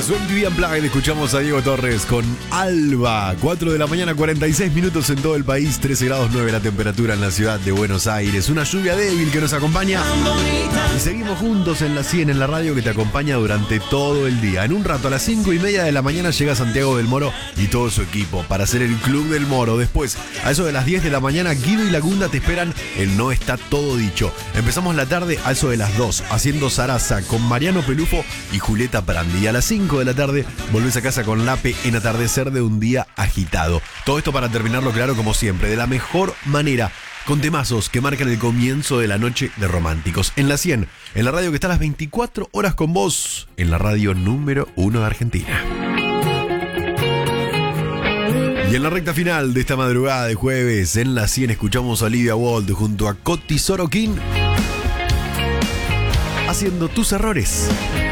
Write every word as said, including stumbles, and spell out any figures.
Somos M T V Unplugged, escuchamos a Diego Torres con Alba. cuatro de la mañana, cuarenta y seis minutos en todo el país, trece grados nueve la temperatura en la ciudad de Buenos Aires. Una lluvia débil que nos acompaña. Y seguimos juntos en la cien, en la radio que te acompaña durante todo el día. En un rato, a las cinco y media de la mañana, llega Santiago del Moro y todo su equipo para hacer el Club del Moro. Después, a eso de las diez de la mañana, Guido y Lagunda te esperan en No Está Todo Dicho. Empezamos la tarde a eso de las dos, haciendo Zaraza con Mariano Pelufo y Julieta Prandi. Y a las cinco de la tarde volvés a casa con Lape en Atardecer de un Día Agitado. Todo esto para terminarlo claro como siempre, de la mejor manera, con temazos que marcan el comienzo de la noche de románticos. En la cien, en la radio que está a las veinticuatro horas con vos, en la radio número uno de Argentina. Y en la recta final de esta madrugada de jueves, en la cien, escuchamos a Olivia Wilde junto a Coti Sorokin haciendo Tus Errores.